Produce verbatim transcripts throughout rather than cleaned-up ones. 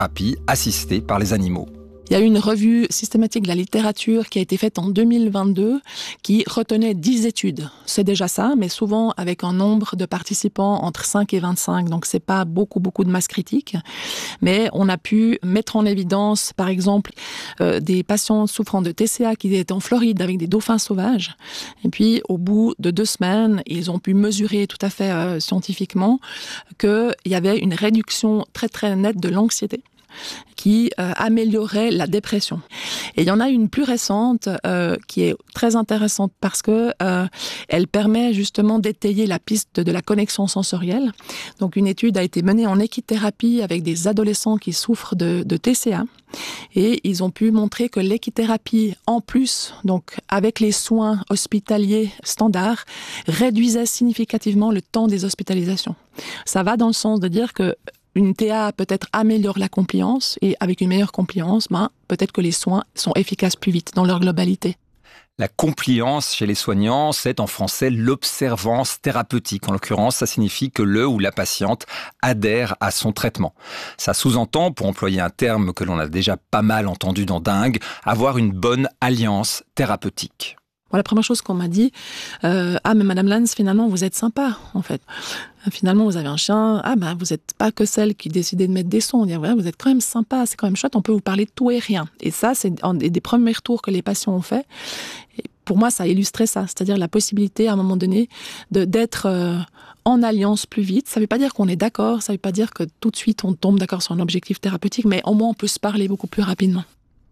thérapie assistée par les animaux. Il y a eu une revue systématique de la littérature qui a été faite en deux mille vingt-deux qui retenait dix études. C'est déjà ça, mais souvent avec un nombre de participants entre cinq et vingt-cinq. Donc c'est pas beaucoup, beaucoup de masse critique. Mais on a pu mettre en évidence, par exemple, euh, des patients souffrant de T C A qui étaient en Floride avec des dauphins sauvages. Et puis, au bout de deux semaines, ils ont pu mesurer tout à fait euh, scientifiquement qu'il y avait une réduction très, très nette de l'anxiété qui euh, améliorait la dépression. Et il y en a une plus récente euh, qui est très intéressante parce que euh, elle permet justement d'étayer la piste de, de la connexion sensorielle. Donc une étude a été menée en équithérapie avec des adolescents qui souffrent de, de T C A et ils ont pu montrer que l'équithérapie en plus, donc avec les soins hospitaliers standards, réduisait significativement le temps des hospitalisations. Ça va dans le sens de dire que une T A peut-être améliore la compliance et avec une meilleure compliance, ben, peut-être que les soins sont efficaces plus vite dans leur globalité. La compliance chez les soignants, c'est en français l'observance thérapeutique. En l'occurrence, ça signifie que le ou la patiente adhère à son traitement. Ça sous-entend, pour employer un terme que l'on a déjà pas mal entendu dans Dingue, avoir une bonne alliance thérapeutique. Bon, la première chose qu'on m'a dit, euh, ah mais Madame Lance, finalement vous êtes sympa en fait. Finalement vous avez un chien, ah ben vous n'êtes pas que celle qui décidait de mettre des sons. On dit ouais, vous êtes quand même sympa, c'est quand même chouette, on peut vous parler de tout et rien. Et ça c'est un des premiers retours que les patients ont fait. Et pour moi ça a illustré ça, c'est-à-dire la possibilité à un moment donné de d'être euh, en alliance plus vite. Ça ne veut pas dire qu'on est d'accord, ça ne veut pas dire que tout de suite on tombe d'accord sur un objectif thérapeutique, mais au moins on peut se parler beaucoup plus rapidement.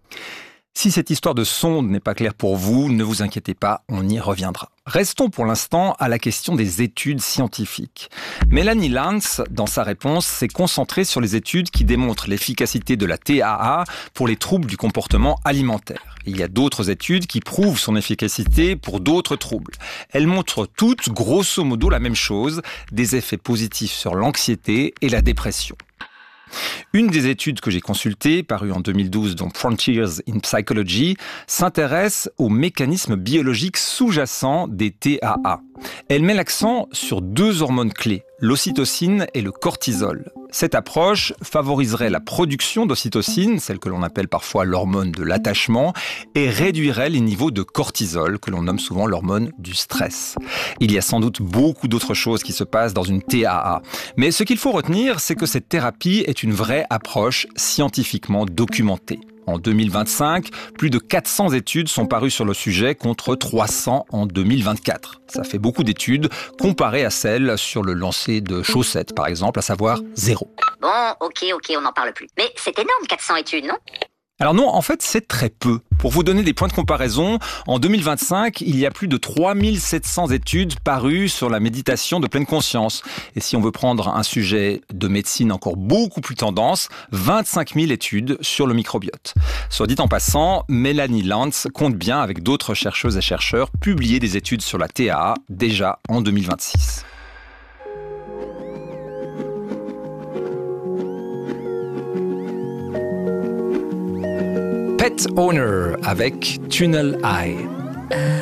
Si cette histoire de sonde n'est pas claire pour vous, ne vous inquiétez pas, on y reviendra. Restons pour l'instant à la question des études scientifiques. Mélanie Lance, dans sa réponse, s'est concentrée sur les études qui démontrent l'efficacité de la T A A pour les troubles du comportement alimentaire. Il y a d'autres études qui prouvent son efficacité pour d'autres troubles. Elles montrent toutes, grosso modo, la même chose, des effets positifs sur l'anxiété et la dépression. Une des études que j'ai consultées, parue en deux mille douze dans Frontiers in Psychology, s'intéresse aux mécanismes biologiques sous-jacents des T A A. Elle met l'accent sur deux hormones clés, l'ocytocine et le cortisol. Cette approche favoriserait la production d'ocytocine, celle que l'on appelle parfois l'hormone de l'attachement, et réduirait les niveaux de cortisol, que l'on nomme souvent l'hormone du stress. Il y a sans doute beaucoup d'autres choses qui se passent dans une T A A. Mais ce qu'il faut retenir, c'est que cette thérapie est une vraie approche scientifiquement documentée. En deux mille vingt-cinq, plus de quatre cents études sont parues sur le sujet contre trois cents en deux mille vingt-quatre. Ça fait beaucoup d'études comparées à celles sur le lancer de chaussettes, par exemple, à savoir zéro. Bon, ok, ok, on n'en parle plus. Mais c'est énorme, quatre cents études, non ? Alors non, en fait, c'est très peu. Pour vous donner des points de comparaison, en deux mille vingt-cinq, il y a plus de trois mille sept cents études parues sur la méditation de pleine conscience. Et si on veut prendre un sujet de médecine encore beaucoup plus tendance, vingt-cinq mille études sur le microbiote. Soit dit en passant, Mélanie Lance compte bien, avec d'autres chercheuses et chercheurs, publier des études sur la T A A déjà en deux mille vingt-six. Pet Owner avec Tunnel Eye.